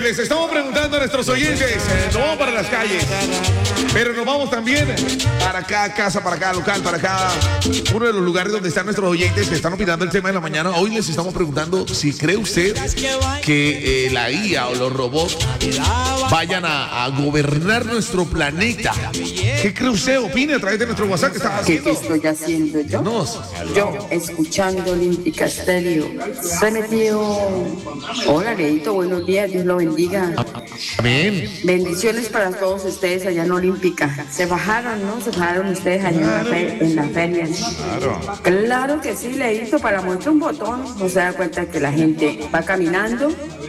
les estamos preguntando a nuestros oyentes, nos vamos para las calles, pero nos vamos también para cada casa, para cada local, para cada uno de los lugares donde están nuestros oyentes que están opinando el tema de la mañana. Hoy les estamos preguntando si cree usted que la IA o los robots vayan a gobernar nuestro planeta. ¿Qué cree usted? Opine a través de nuestro WhatsApp que está haciendo. ¿Qué estoy haciendo yo? Yo escuchando Olímpica Estéreo. Se metió. Hola, Leito, buenos días, Dios lo bendiga. Amén. Bendiciones para todos ustedes allá en Olímpica. Se bajaron, ¿no? Se bajaron ustedes allá en la feria, ¿no? Claro que sí, Leito, para muestra un botón. No se da cuenta que la gente va caminando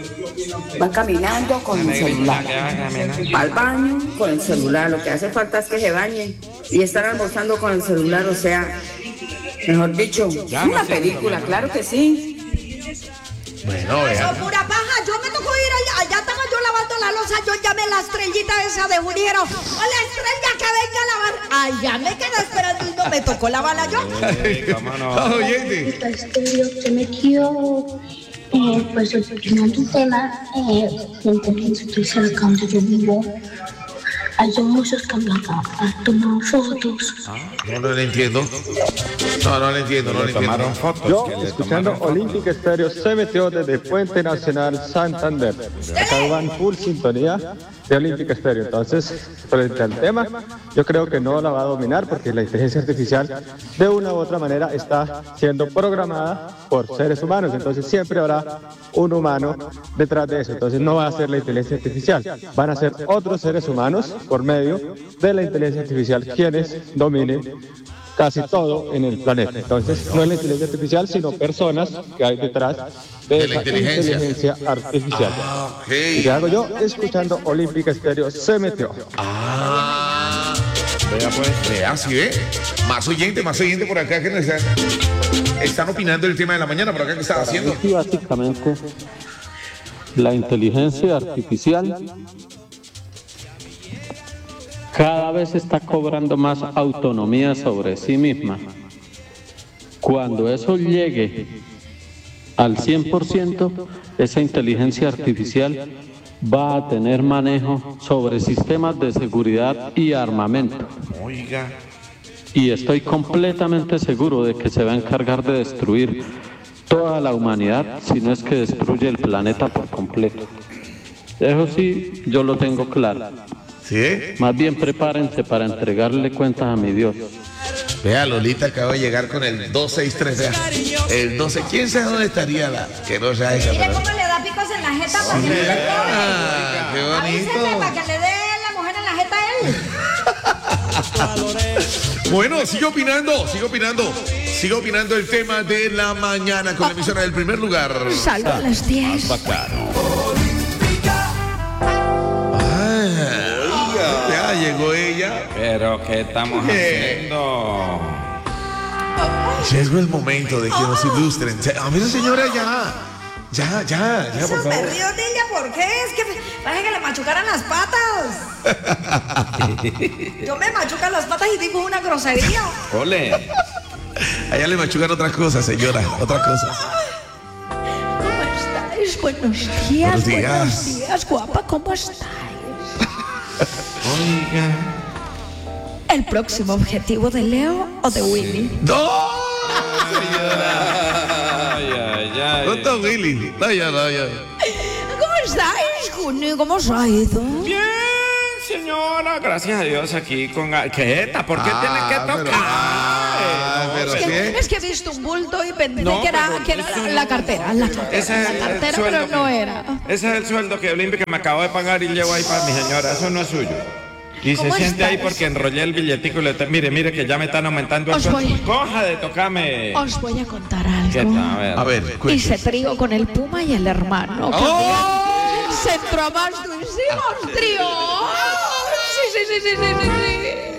con el celular. Va al baño con el celular. Lo que hace falta es que se bañen y están almorzando con el celular, o sea, mejor dicho, una película, claro que sí. Bueno, vean. Eso, pura paja, yo me tocó ir allá estaba yo lavando la losa, yo llamé a la estrellita esa de Juniero. Hola, estrella, que venga a lavar. Allá me quedé esperando y no me tocó lavarla yo. ¿Cómo no? Oyente. Se metió, pues opinando un tema, la inteligencia artificial acá donde yo vivo. Hay muchos que han tomado fotos. No le entiendo. No le entiendo. Yo, escuchando Olímpica Estéreo, se metió desde Puente Nacional Santander. Acá van full sintonía de Olímpica Estéreo. Entonces, frente al tema, yo creo que no la va a dominar porque la inteligencia artificial, de una u otra manera, está siendo programada por seres humanos. Entonces, siempre habrá un humano detrás de eso. Entonces, no va a ser la inteligencia artificial. Van a ser otros seres humanos por medio de la inteligencia artificial quienes dominen casi todo en el planeta. Entonces, no es la inteligencia artificial, sino personas que hay detrás de la inteligencia artificial. Okay. ¿Y qué hago yo? Escuchando Olímpica Estéreo, se metió. Vea pues. Vea, ¿sí ve? Más oyente por acá que nos están opinando el tema de la mañana, por acá que están haciendo. Sí, básicamente, la inteligencia artificial cada vez está cobrando más autonomía sobre sí misma. Cuando eso llegue al 100%, esa inteligencia artificial va a tener manejo sobre sistemas de seguridad y armamento. Oiga. Y estoy completamente seguro de que se va a encargar de destruir toda la humanidad, si no es que destruye el planeta por completo. Eso sí, yo lo tengo claro. ¿Sí? Más bien prepárense para entregarle cuentas a mi Dios. Vea, Lolita acaba de llegar con el 263. Vea. El 12. ¿Quién sabe dónde estaría la que no sabe esa? Mire cómo le da picos en la jeta para que le dé Qué bonito. Avíseme para que le dé la mujer en la jeta a él. Bueno, sigo opinando el tema de la mañana con la emisora del primer lugar. Salgo a las 10. Ya llegó ella. Pero ¿qué estamos haciendo? Llegó el momento de que nos ilustren. A mí, señora, ya, por Se me favor. río de ella, ¿por qué? Es que parece que le machucaran las patas. Yo me machucan las patas y digo una grosería. Ole. Allá le machucan otras cosas, señora, otras cosas. ¿Cómo estáis? Buenos días. Buenos días, guapa, ¿cómo estáis? Oiga. ¿El próximo objetivo de Leo o de Willy? ¡No! Ay. No está Willy. No, ya. ¿Cómo estáis, Juni? ¿Cómo os ha ido? Bien, señora. Gracias a Dios aquí con... ¿Qué? ¿Por qué tiene que tocar? Pero Es que he visto un bulto y pensé que era la cartera. Ese es La el cartera, sueldo pero no era. Ese es el sueldo que Olímpica me acabo de pagar y llevo ahí para mi señora. Eso no es suyo. Y se ¿Cómo siente ahí estás? porque enrollé el billetico y mire que ya me están aumentando el sueldo. Coja de tocarme. Os voy a contar ¿Qué algo. tal? A ver, Hice trío con el Puma y el hermano. ¡Oh! Centro más hicimos trío. Sí.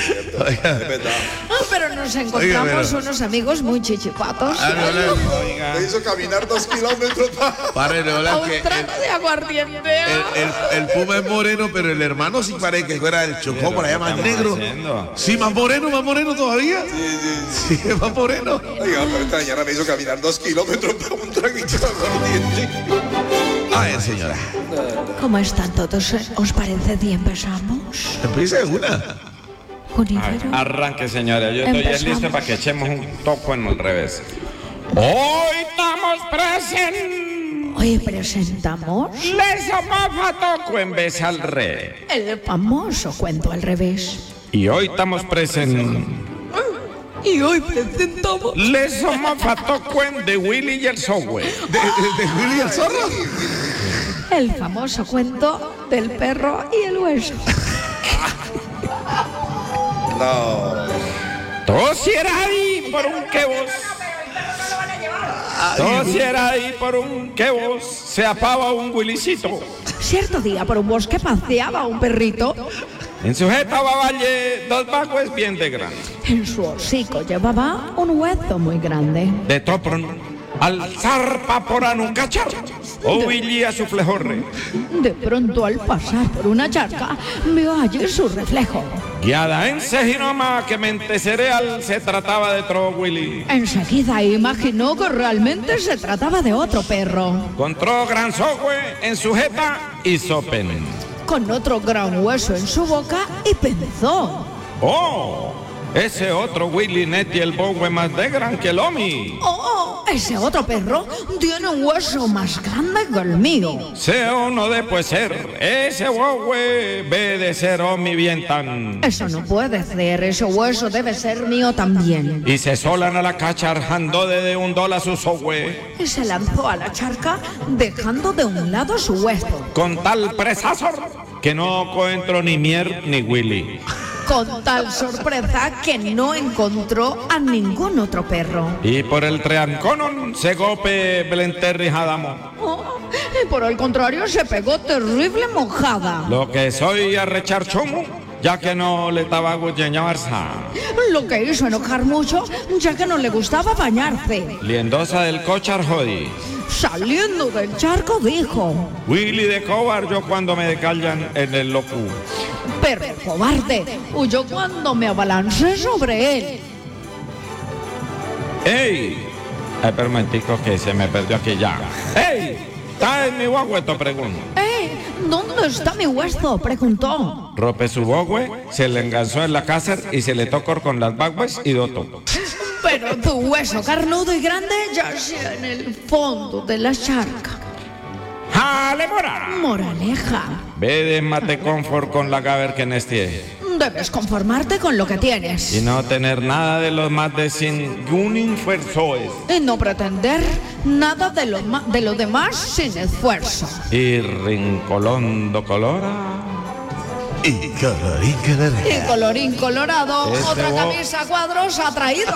Pero nos encontramos unos amigos muy chichipatos. Oiga. Me hizo caminar 2 kilómetros. Párele, A hola, un que trago de aguardiente. el Puma es moreno, pero el hermano sí parece que fuera el Chocó por allá más ¿qué negro. estamos haciendo? Sí, más moreno todavía. Sí, es más moreno. Oiga, pero esta mañana me hizo caminar 2 kilómetros para un traguito de aguardiente. A ver, señora. ¿Cómo están todos? ¿Os parece si empezamos? Empieza una. Junífero. Arranque, señora. Yo estoy Empezamos. listo para que echemos un toco en el revés. Hoy estamos presentes. Hoy presentamos Les amaba toco en vez al rey. el famoso cuento al revés. Y hoy estamos presentes. Y hoy presentamos Les amaba toco en de Willy y el Software. ¿De Willy el zorro? el famoso cuento del perro y el hueso. Todo si era ahí por un que vos. Todo si era ahí por un que vos. Se apaba un Willycito. Cierto día por un bosque paseaba un perrito. En su jeta valle dos bagües bien de grande. En su hocico llevaba un hueso muy grande. De topron al zarpa por anuncachar. O Willy a su flejorre. De pronto al pasar por una charca vio allí su reflejo. Guiada en Sejinoma que mente cereal se trataba de Tro Willy. Enseguida imaginó que realmente se trataba de otro perro, Encontró gran sogüe en su jeta y sopen. con otro gran hueso en su boca y pensó: ¡Oh! Ese otro Willy Netti el bogue más de gran que el Omi. ¡Oh! Ese otro perro tiene un hueso más grande que el mío. Sea o no de pues ser, ese bogue ve de ser Omi bien tan. Eso no puede ser, ese hueso debe ser mío también. Y se solan a la cacha arjando de $1 su sogüe. Y se lanzó a la charca dejando de un lado su hueso. Con tal presazor que no encontró ni Mier ni Willy. Con tal sorpresa que no encontró a ningún otro perro. Y por el treanconon se gope Blenterri Hadamo. Oh, y por el contrario se pegó terrible mojada. Lo que soy a rechar chomo, ya que no le estaba guyeñarza. Lo que hizo enojar mucho, ya que no le gustaba bañarse. Liendosa del cochar jodi. Saliendo del charco dijo: Willy de cobar yo cuando me decallan en el locu. perro cobarde, huyó cuando me abalancé sobre él. ¡Ey! Ay, pero un momentico que se me perdió aquí ya. ¡Ey! ¿Está en mi guagüeto? Pregunto. ¿Dónde está mi hueso?, preguntó. Rope su bogüe, se le enganzó en la casa y se le tocó con las bagües y doto. Pero tu hueso carnudo y grande yacía en el fondo de la charca. ¡Jale, mora! Moraleja: Ve de mate confort con la gaber que nestie. debes conformarte con lo que tienes Y no tener nada de los más de sin un esfuerzoes. y no pretender nada de lo demás sin esfuerzo. Y rincolondo colora. Y colorín colorado. Y colorín colorado, Este otra bo- camisa a cuadros ha traído.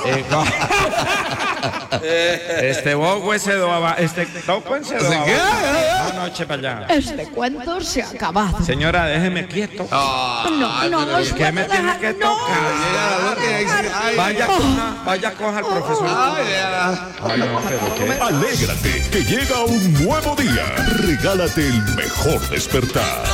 Este bogo se doaba, este toco se doaba. Anoche para allá. Este cuento se ha acabado. Señora, déjeme quieto. No os ¿Qué me puedo tiene dejar. que No, tocar? Vaya a coja al profesor. Ay, no, pero qué. Alégrate, que llega un nuevo día. Regálate el mejor despertar.